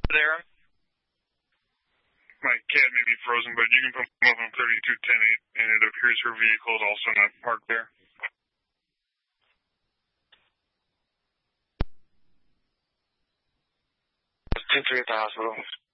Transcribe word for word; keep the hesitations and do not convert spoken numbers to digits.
there? My cat may be frozen, but you can come up on thirty-two ten eight, and it appears her vehicle is also not parked there. two three at the hospital.